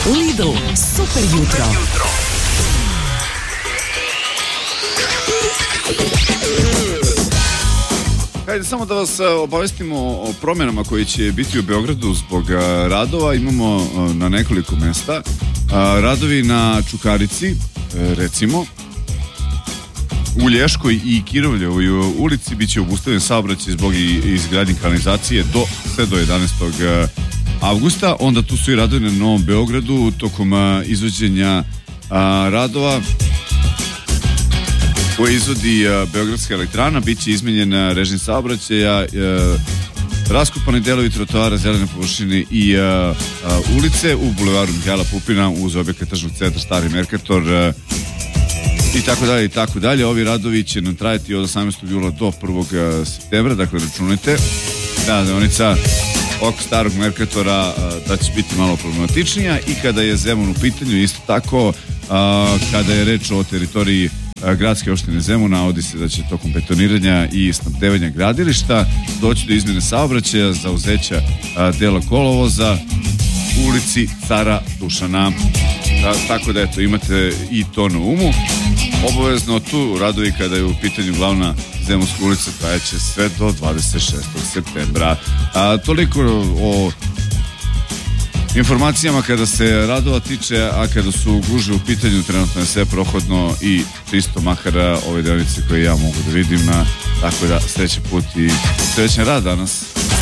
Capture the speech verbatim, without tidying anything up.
Lidl, super jutro. Hajde samo da vas obavestimo o promjenama koje će biti u Beogradu zbog radova. Imamo na nekoliko mesta radovi na Čukarici, recimo u Lješkoj i Kirovljevoj ulici biće obustavljen saobraćaj zbog izgradnje kanalizacije do sve do jedanaestog avgusta. Onda tu su i radovi na Novom Beogradu tokom izvođenja radova koji izvodi Beogradska elektrana. Biće izmenjen režim saobraćaja, raskopani delovi trotoara, zelene površine i a, a, ulice u bulevaru Mihajla Pupina uz objekat tržnog centra Stari Merkator a, i tako dalje i tako dalje. Ovi radovi će nam trajati od osamnaestog jula do prvog septembra, dakle računajte da deonica oko Starog Merkatora a, da će biti malo problematičnija. I kada je Zemun u pitanju, isto tako a, kada je reč o teritoriji gradske opštine Zemun, navodi se da će tokom betoniranja i snabdevanja gradilišta doći do izmjene saobraćaja, zauzeća dela kolovoza u ulici Cara Dušana. Da, tako da eto, imate i to na umu. Obavezno tu radovi kada je u pitanju glavna Zemunska ulica trajeće sve do dvadeset šestog septembra. A, toliko o informacijama kada se radova tiče, a kada su gužve u pitanju, trenutno je sve prohodno i čisto, makar ove deonice koje ja mogu da vidim, tako da sljedeći put i srećan rad danas.